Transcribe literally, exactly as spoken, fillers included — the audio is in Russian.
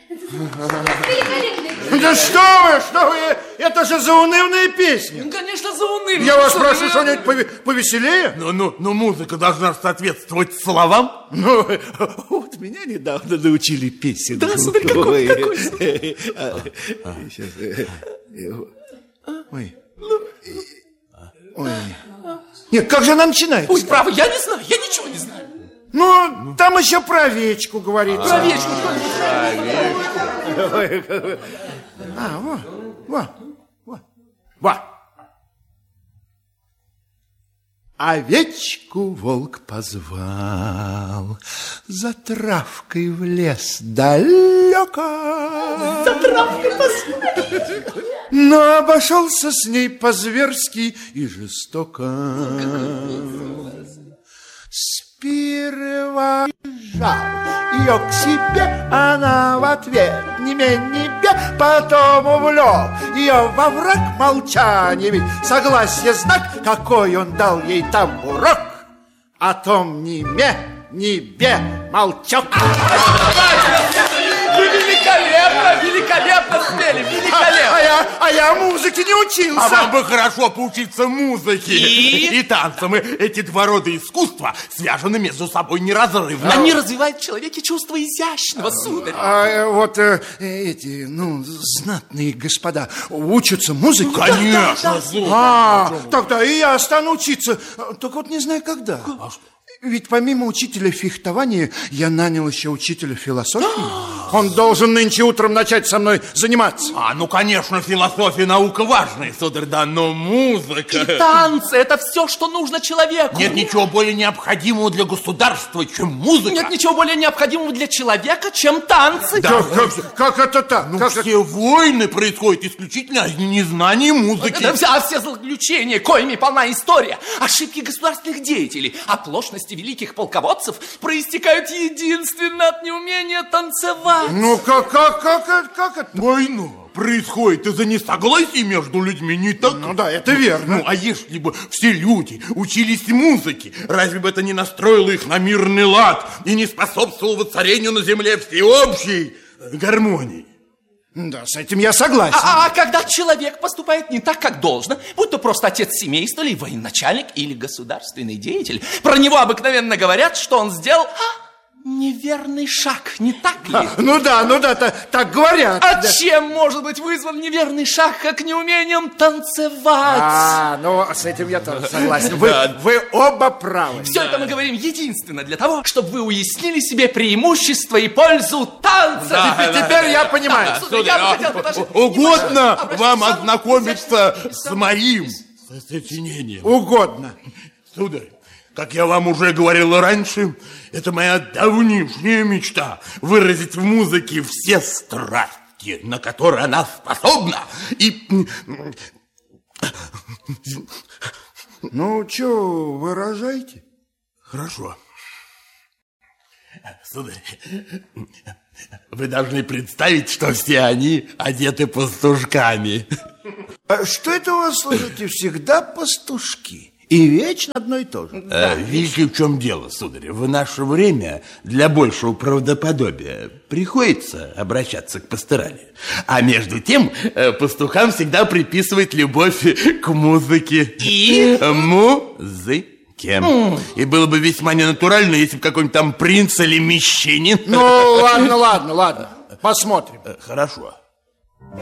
Да что вы, что вы, это же заунывные песни. Ну, конечно, заунывные. Я вас спрашиваю, что-нибудь повеселее? Ну, ну, ну, музыка должна соответствовать словам. Ну, вот меня недавно научили песен. Да, сударь, какой, какой? Сейчас. Ой. Ой. Нет, как же она начинается? Ой, право, я не знаю, я ничего не знаю. Ну, там еще про овечку говорится. Про овечку что-нибудь. А, во, во, во, во. Овечку волк позвал за травкой в лес далеко. За травкой позвал. Но обошелся с ней по-зверски и жестоко. Сперва жал ее к себе, она в ответ ни мень, ни бе, потом увлек ее во враг молчания, ведь согласие знак, какой он дал ей там урок, о том ни ме, ни бе, молчок. Вы великолепно, великолепно спели, великолепно. А, а, я, а я музыке не учился. А вам бы хорошо поучиться музыке и, и танцам. Эти два рода искусства связаны между собой неразрывно. Они развивают в человеке чувство изящного, сударь. А вот э, эти, ну, знатные господа учатся музыке? Конечно. А, тогда и я стану учиться. Только вот не знаю, когда. А что? Ведь помимо учителя фехтования я нанял еще учителя философии. Он должен нынче утром начать со мной заниматься. А, ну, конечно, философия наука важная, сударь, да, но музыка... И танцы, это все, что нужно человеку. Нет ничего более необходимого для государства, чем музыка. Нет ничего более необходимого для человека, чем танцы. Да, как, как, как это так? Ну, как все это... войны происходят исключительно из незнания музыки. Да, а все злоключения, коими полна история, ошибки государственных деятелей, оплошности великих полководцев проистекают единственно от неумения танцевать. Ну, как, как, как, как, как это? Война происходит из-за несогласия между людьми, не так? Ну да, это верно. Ну, а если бы все люди учились музыке, разве бы это не настроило их на мирный лад и не способствовало воцарению на земле всеобщей гармонии? Да, с этим я согласен. А, а когда человек поступает не так, как должно, будь то просто отец семейства, или военачальник, или государственный деятель, про него обыкновенно говорят, что он сделал а, неверный шаг, не так ли? А, ну да, ну да, так, так говорят. А да. чем может быть вызван неверный шаг, как неумением танцевать? А, ну с этим я тоже согласен. Вы, вы оба правы. Все это мы говорим единственно для того, чтобы вы уяснили себе преимущество и пользу танца. Да, теперь, да, теперь я понимаю. Да, сударь, я бы хотел подожди, угодно обращаться вам к самому ознакомиться изящному- с моим сочинением. Угодно. Сударь, как я вам уже говорил раньше, это моя давнишняя мечта выразить в музыке все страсти, на которые она способна. И... Ну, что, выражайте. Хорошо. Сударь, вы должны представить, что все они одеты пастушками. А что это у вас, слушайте, всегда пастушки? И вечно одно и то же. Да. Видите, в чем дело, сударь? В наше время для большего правдоподобия приходится обращаться к пасторали. А между тем пастухам всегда приписывает любовь к музыке. И? Музыке. Mm. И было бы весьма ненатурально, если бы какой-нибудь там принц или мещанин... Ну, ладно, ладно, ладно. Посмотрим. Хорошо.